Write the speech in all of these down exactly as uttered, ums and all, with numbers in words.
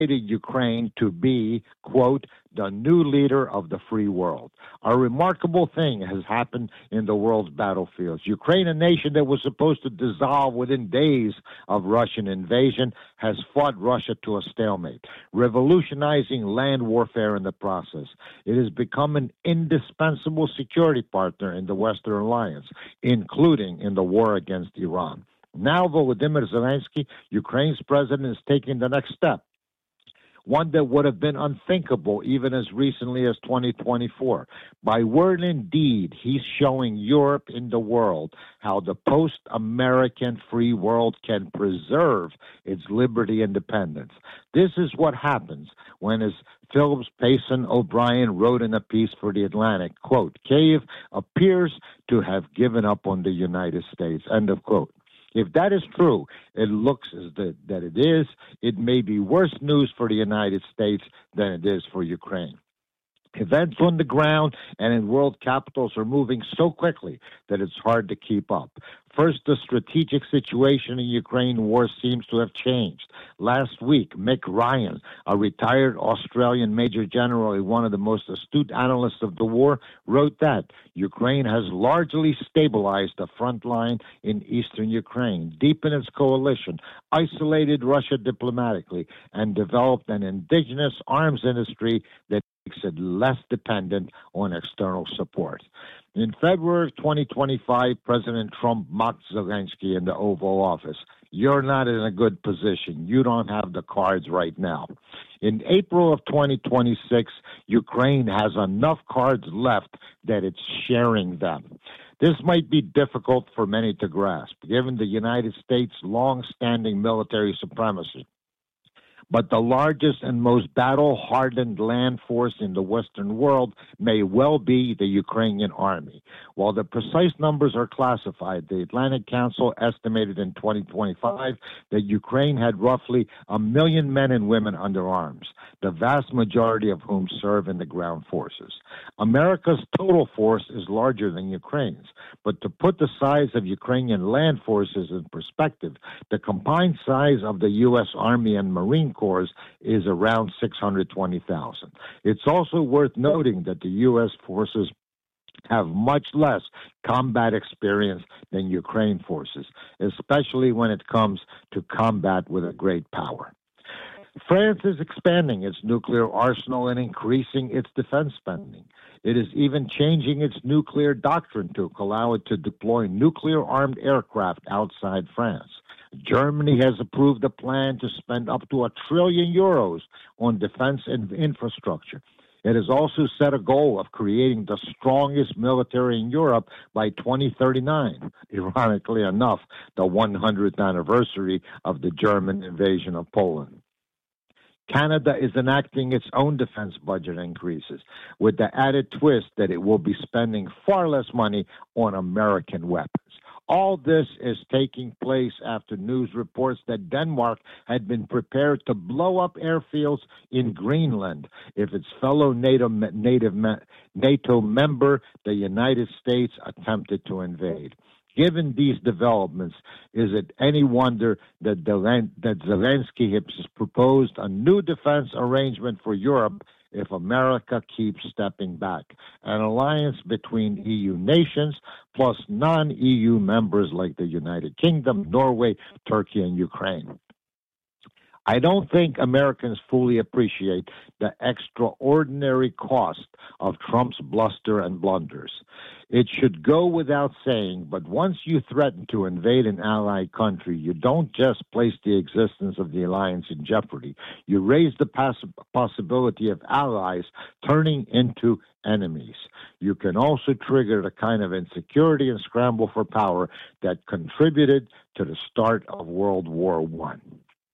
Ukraine to be, quote, the new leader of the free world. A remarkable thing has happened in the world's battlefields. Ukraine, a nation that was supposed to dissolve within days of Russian invasion, has fought Russia to a stalemate, revolutionizing land warfare in the process. It has become an indispensable security partner in the Western alliance, including in the war against Iran. Now, Volodymyr Zelensky, Ukraine's president, is taking the next step, one that would have been unthinkable even as recently as twenty twenty-four. By word and deed, he's showing Europe and the world how the post-American free world can preserve its liberty and independence. This is what happens when, as Phillips Payson O'Brien wrote in a piece for The Atlantic, quote, Kyiv appears to have given up on the United States, end of quote. If that is true, it looks as the, that it is, it may be worse news for the United States than it is for Ukraine. Events on the ground and in world capitals are moving so quickly that it's hard to keep up. First, the strategic situation in Ukraine war seems to have changed. Last week, Mick Ryan, a retired Australian major general and one of the most astute analysts of the war, wrote that Ukraine has largely stabilized the front line in eastern Ukraine, deepened its coalition, isolated Russia diplomatically, and developed an indigenous arms industry that makes it less dependent on external support. In February of twenty twenty-five, President Trump mocked Zelensky in the Oval Office. You're not in a good position. You don't have the cards right now. In April of twenty twenty-six, Ukraine has enough cards left that it's sharing them. This might be difficult for many to grasp, given the United States' long-standing military supremacy. But the largest and most battle-hardened land force in the Western world may well be the Ukrainian army. While the precise numbers are classified, the Atlantic Council estimated in twenty twenty-five that Ukraine had roughly a million men and women under arms, the vast majority of whom serve in the ground forces. America's total force is larger than Ukraine's, but to put the size of Ukrainian land forces in perspective, the combined size of the U S. Army and Marine Corps is around six hundred twenty thousand. It's also worth noting that the U S forces have much less combat experience than Ukraine forces, especially when it comes to combat with a great power. France is expanding its nuclear arsenal and increasing its defense spending. It is even changing its nuclear doctrine to allow it to deploy nuclear-armed aircraft outside France. Germany has approved a plan to spend up to a trillion euros on defense and infrastructure. It has also set a goal of creating the strongest military in Europe by twenty thirty-nine, ironically enough, the one hundredth anniversary of the German invasion of Poland. Canada is enacting its own defense budget increases, with the added twist that it will be spending far less money on American weapons. All this is taking place after news reports that Denmark had been prepared to blow up airfields in Greenland if its fellow NATO, native, NATO member, the United States, attempted to invade. Given these developments, is it any wonder that, that Zelensky has proposed a new defense arrangement for Europe if America keeps stepping back? An alliance between E U nations plus non-E U members like the United Kingdom, Norway, Turkey, and Ukraine. I don't think Americans fully appreciate the extraordinary cost of Trump's bluster and blunders. It should go without saying, but once you threaten to invade an allied country, you don't just place the existence of the alliance in jeopardy. You raise the poss- possibility of allies turning into enemies. You can also trigger the kind of insecurity and scramble for power that contributed to the start of World War One.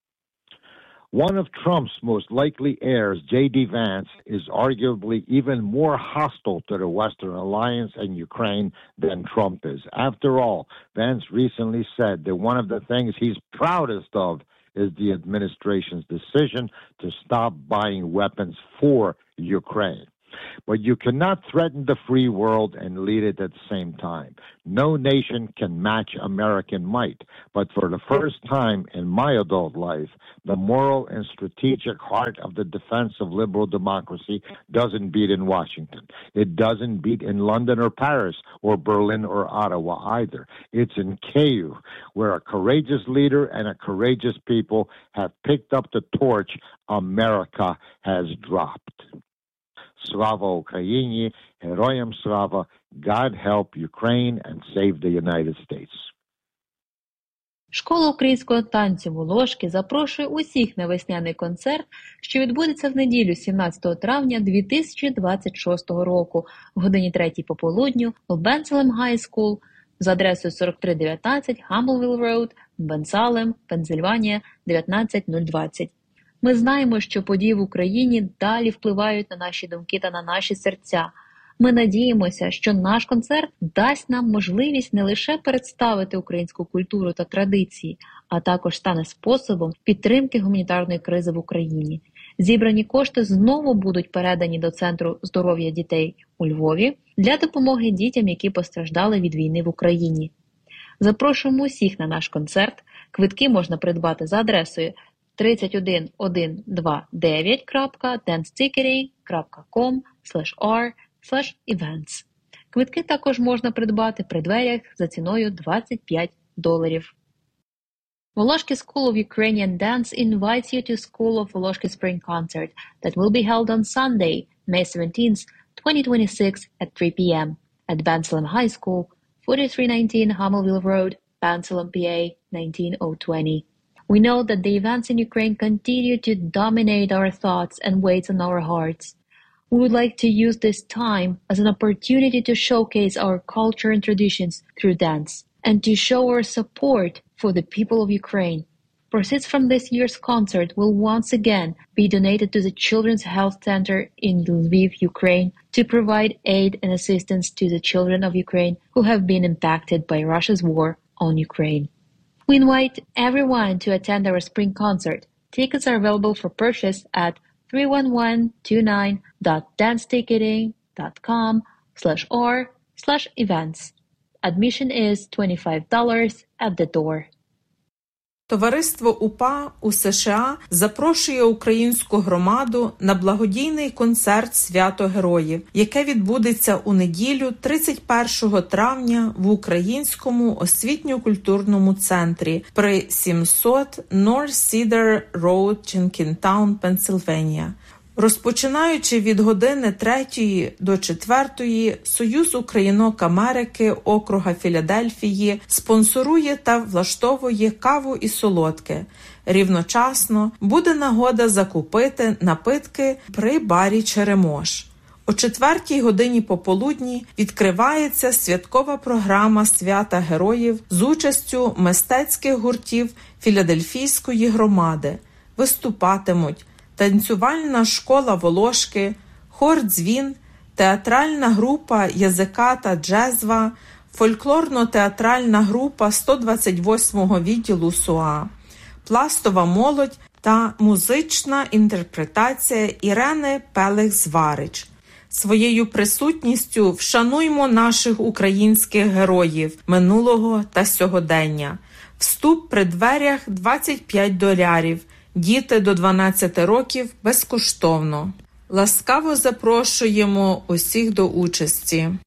One of Trump's most likely heirs, J D. Vance, is arguably even more hostile to the Western alliance and Ukraine than Trump is. After all, Vance recently said that one of the things he's proudest of is the administration's decision to stop buying weapons for Ukraine. But you cannot threaten the free world and lead it at the same time. No nation can match American might. But for the first time in my adult life, the moral and strategic heart of the defense of liberal democracy doesn't beat in Washington. It doesn't beat in London or Paris or Berlin or Ottawa either. It's in Kyiv, where a courageous leader and a courageous people have picked up the torch America has dropped. Slava Ukraini, Heroyam Slava, God help Ukraine and save the United States. Школа українського танцю «Волошки» запрошує усіх на весняний концерт, що відбудеться в неділю сімнадцятого травня дві тисячі двадцять шостого року в годині третій пополудню в Bensalem High School за адресою сорок три дев'ятнадцять Humbleville Road, Bensalem, Пенсильванія, дев'ятнадцять нуль двадцять. Ми знаємо, що події в Україні далі впливають на наші думки та на наші серця. Ми надіємося, що наш концерт дасть нам можливість не лише представити українську культуру та традиції, а також стане способом підтримки гуманітарної кризи в Україні. Зібрані кошти знову будуть передані до Центру здоров'я дітей у Львові для допомоги дітям, які постраждали від війни в Україні. Запрошуємо усіх на наш концерт. Квитки можна придбати за адресою тридцять один тисяча сто двадцять дев'ять крапка денсticketing крапка ком слеш ар слеш івентс. Квитки також можна придбати при дверях за ціною двадцять п'ять доларів. Volosky School of Ukrainian Dance invites you to School of Volosky Spring Concert that will be held on Sunday, May seventeenth, twenty twenty-six at three p.m. at Bensalem High School, forty-three nineteen Hummelville Road, Bensalem, P A nineteen oh twenty. We know that the events in Ukraine continue to dominate our thoughts and weight on our hearts. We would like to use this time as an opportunity to showcase our culture and traditions through dance, and to show our support for the people of Ukraine. Proceeds from this year's concert will once again be donated to the Children's Health Center in Lviv, Ukraine, to provide aid and assistance to the children of Ukraine who have been impacted by Russia's war on Ukraine. We invite everyone to attend our spring concert. Tickets are available for purchase at three one one two nine dot denseticketing dot com slash or slash events. Admission is twenty-five dollars at the door. Товариство УПА у США запрошує українську громаду на благодійний концерт «Свято Героїв», яке відбудеться у неділю тридцять першого травня в Українському освітньо-культурному центрі при сімсот North Cedar Road, Jenkintown, Пенсильванія. Розпочинаючи від години третьої до четвертої, Союз Українок Америки округа Філадельфії спонсорує та влаштовує каву і солодке. Рівночасно буде нагода закупити напитки при барі «Черемош». О четвертій годині пополудні відкривається святкова програма «Свята Героїв» з участю мистецьких гуртів Філадельфійської громади. Виступатимуть танцювальна школа «Волошки», хор «Дзвін», театральна група «Язика та джезва», фольклорно-театральна група сто двадцять восьмого відділу СУА, пластова молодь та музична інтерпретація Ірени Пелих-Зварич. Своєю присутністю вшануймо наших українських героїв минулого та сьогодення. Вступ при дверях двадцять п'ять доларів. Діти до дванадцяти років безкоштовно. Ласкаво запрошуємо усіх до участі.